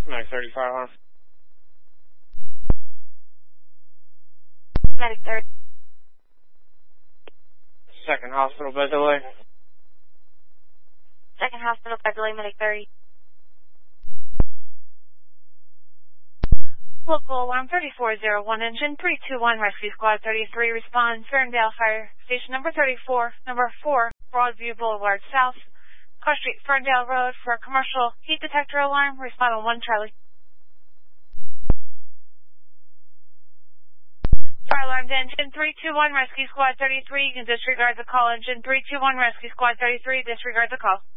Medic 30 fire alarm. Medic 30. Second hospital bed delay. Second hospital bed delay, Medic 30. Local alarm 3401, engine 321, rescue squad 33, respond, Ferndale Fire Station number 34, number 4, Broadview Boulevard South, Car Street, Ferndale Road, for a commercial heat detector alarm, respond on 1 Charlie. Fire alarm to engine 321, rescue squad 33, you can disregard the call. Engine 321, rescue squad 33, disregard the call.